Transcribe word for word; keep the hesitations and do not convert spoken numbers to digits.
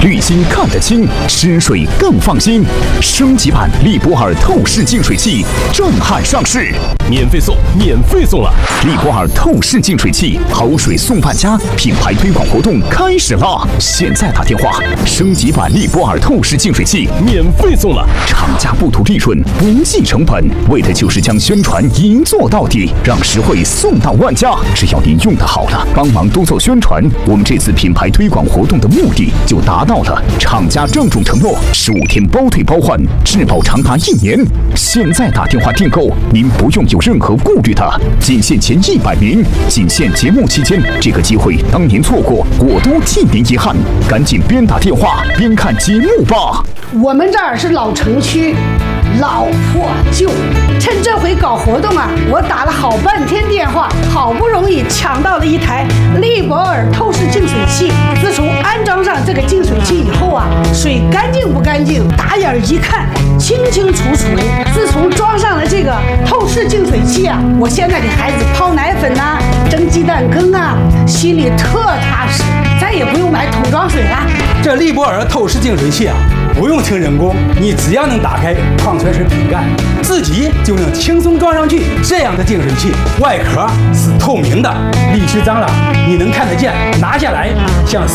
滤芯看得清，吃水更放心。升级版利博尔透视净水器震撼上市， 免费送，免费送了！ 利博尔透视净水器好水送万家品牌推广活动开始啦！现在打电话，升级版利博尔透视净水器免费送了！ 厂家不图利润，不计成本，为的就是将宣传一做到底，让实惠送到万家。只要您用得好了，帮忙多做宣传，我们这次品牌推广活动的目的就达到了。厂家郑重承诺，十五天包退包换，质保长达一年。现在打电话订购，您不用有任何顾虑的，仅限前一百名，仅限节目期间，这个机会当您错过，我都替您遗憾。赶紧边打电话边看节目吧。 我们这儿是老城区，老破旧。趁这回搞活动啊，我打了好半天电话，好不容易抢到了一台利博尔透视净水器。自从安装上这个净水器以后啊，水干净不干净，打眼一看清清楚楚。自从装上了这个透视净水器啊，我现在给孩子泡奶粉呐、啊、蒸鸡蛋羹啊，心里特踏实，再也不用买桶装水了。 这利博尔透视净水器啊，不用请人工，你只要能打开矿泉水瓶盖，自己就能轻松装上去。这样的净水器外壳是透明的，沥湿脏了你能看得见，拿下来像